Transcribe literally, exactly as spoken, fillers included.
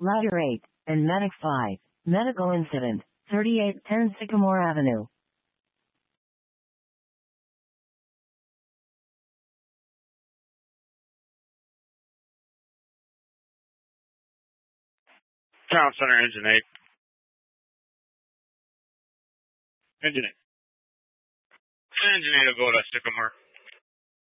Ladder eight, and Medic five. Medical incident, thirty-eight ten Sycamore Avenue. Town Center, Engine eight. Engine eight. Engine eight will go to Sycamore.